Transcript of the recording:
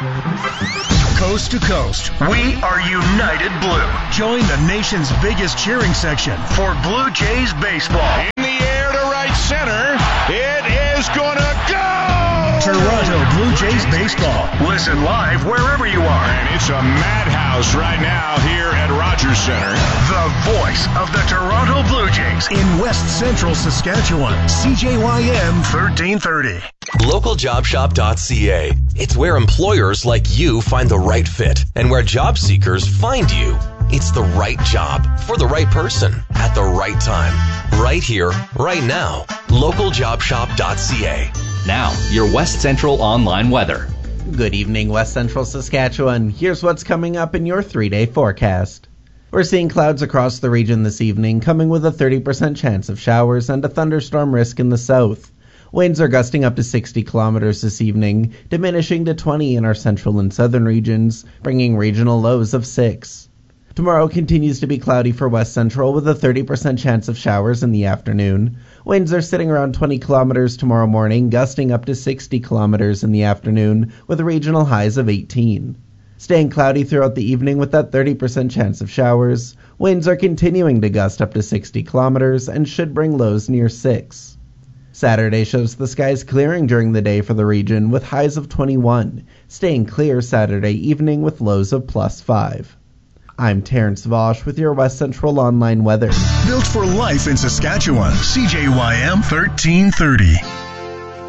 Coast to coast, we are United Blue. Join the nation's biggest cheering section for Blue Jays baseball. In the air to right center, it is gonna go! Toronto Blue Jays baseball. Listen live wherever you are. And it's a madhouse right now here at Rogers Center. The voice of the Toronto Blue Jays in West Central Saskatchewan. CJYM 1330. LocalJobShop.ca. It's where employers like you find the right fit and where job seekers find you. It's the right job for the right person at the right time. Right here, right now. LocalJobShop.ca. Now, your West Central online weather. Good evening, West Central Saskatchewan. Here's what's coming up in your 3-day forecast. We're seeing clouds across the region this evening, coming with a 30% chance of showers and a thunderstorm risk in the south. Winds are gusting up to 60 kilometers this evening, diminishing to 20 in our central and southern regions, bringing regional lows of 6. Tomorrow continues to be cloudy for West Central with a 30% chance of showers in the afternoon. Winds are sitting around 20 kilometers tomorrow morning, gusting up to 60 kilometers in the afternoon with regional highs of 18. Staying cloudy throughout the evening with that 30% chance of showers. Winds are continuing to gust up to 60 kilometers and should bring lows near 6. Saturday shows the skies clearing during the day for the region with highs of 21, staying clear Saturday evening with lows of +5. I'm Terrence Vosch with your West Central online weather. Built for life in Saskatchewan. CJYM 1330.